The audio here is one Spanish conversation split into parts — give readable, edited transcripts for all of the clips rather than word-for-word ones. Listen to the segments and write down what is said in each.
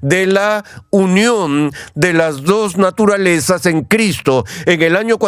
de la unión de las dos naturalezas en Cristo. En el año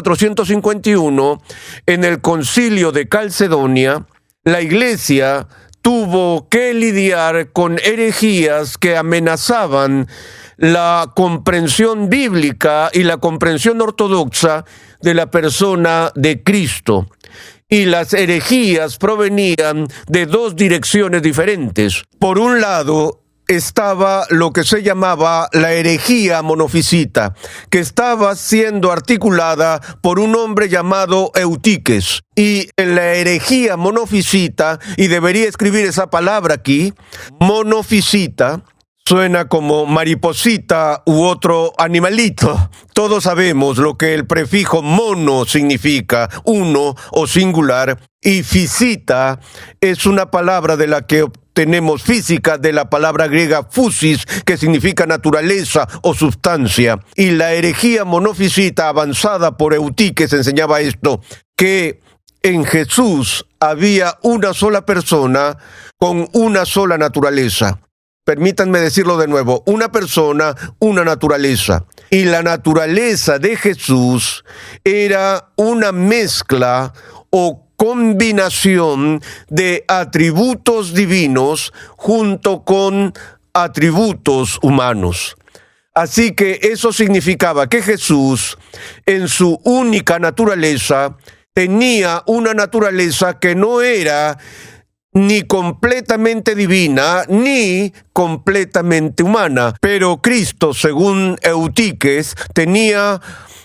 451, en el Concilio de Calcedonia, la Iglesia tuvo que lidiar con herejías que amenazaban la comprensión bíblica y la comprensión ortodoxa de la persona de Cristo. Y las herejías provenían de dos direcciones diferentes. Por un lado, estaba lo que se llamaba la herejía monofisita, que estaba siendo articulada por un hombre llamado Eutiques. Y en la herejía monofisita, y debería escribir esa palabra aquí, monofisita, suena como mariposita u otro animalito. Todos sabemos lo que el prefijo mono significa, uno o singular, y fisita es una palabra de la que obtenemos física de la palabra griega physis, que significa naturaleza o sustancia. Y la herejía monofisita avanzada por Eutiques enseñaba esto, que en Jesús había una sola persona con una sola naturaleza. Permítanme decirlo de nuevo, una persona, una naturaleza. Y la naturaleza de Jesús era una mezcla o combinación de atributos divinos junto con atributos humanos. Así que eso significaba que Jesús, en su única naturaleza, tenía una naturaleza que no era ni completamente divina, ni completamente humana. Pero Cristo, según Eutiques, tenía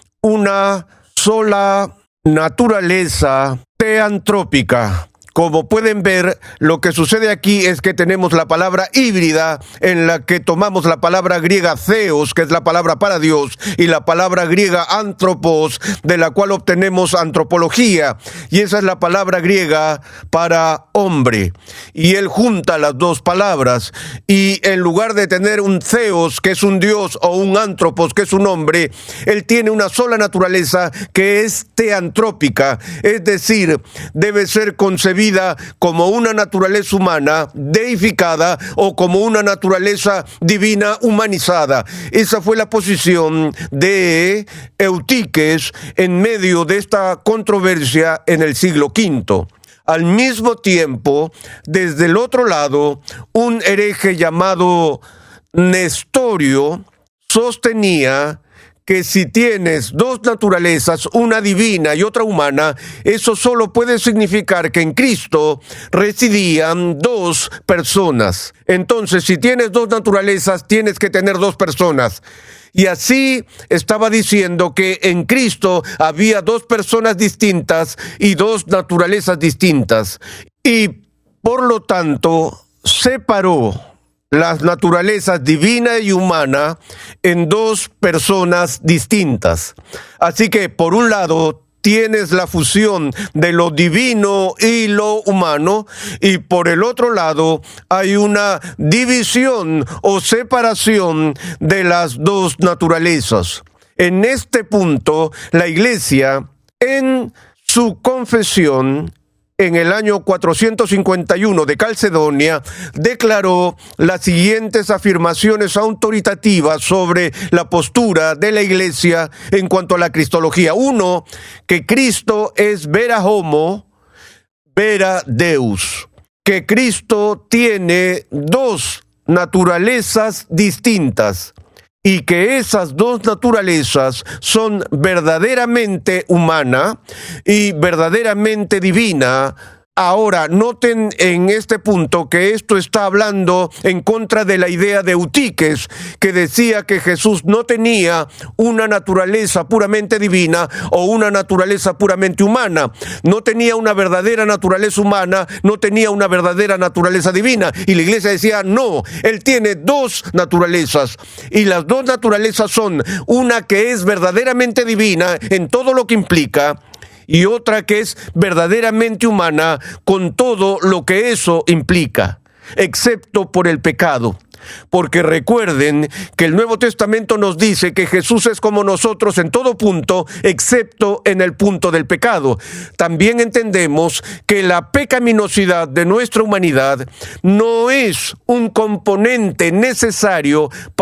una sola naturaleza teantrópica. Como pueden ver, lo que sucede aquí es que tenemos la palabra híbrida, en la que tomamos la palabra griega theos, que es la palabra para Dios, y la palabra griega anthropos, de la cual obtenemos antropología, y esa es la palabra griega para hombre. Y él junta las dos palabras, y en lugar de tener un theos, que es un dios, o un anthropos, que es un hombre, él tiene una sola naturaleza, que es teantrópica, es decir, debe ser concebida como una naturaleza humana deificada o como una naturaleza divina humanizada. Esa fue la posición de Eutiques en medio de esta controversia en el siglo V. Al mismo tiempo, desde el otro lado, un hereje llamado Nestorio sostenía que si tienes dos naturalezas, una divina y otra humana, eso solo puede significar que en Cristo residían dos personas. Entonces, si tienes dos naturalezas, tienes que tener dos personas. Y así estaba diciendo que en Cristo había dos personas distintas y dos naturalezas distintas. Y por lo tanto, separó las naturalezas divina y humana en dos personas distintas. Así que, por un lado, tienes la fusión de lo divino y lo humano, y por el otro lado hay una división o separación de las dos naturalezas. En este punto, la Iglesia, en su confesión, en el año 451 de Calcedonia, declaró las siguientes afirmaciones autoritativas sobre la postura de la Iglesia en cuanto a la cristología. Uno, que Cristo es vera homo, vera Deus. Que Cristo tiene dos naturalezas distintas. Y que esas dos naturalezas son verdaderamente humana y verdaderamente divina. Ahora, noten en este punto que esto está hablando en contra de la idea de Eutiques, que decía que Jesús no tenía una naturaleza puramente divina o una naturaleza puramente humana. No tenía una verdadera naturaleza humana, no tenía una verdadera naturaleza divina. Y la Iglesia decía, no, Él tiene dos naturalezas. Y las dos naturalezas son una que es verdaderamente divina en todo lo que implica, y otra que es verdaderamente humana con todo lo que eso implica, excepto por el pecado. Porque recuerden que el Nuevo Testamento nos dice que Jesús es como nosotros en todo punto, excepto en el punto del pecado. También entendemos que la pecaminosidad de nuestra humanidad no es un componente necesario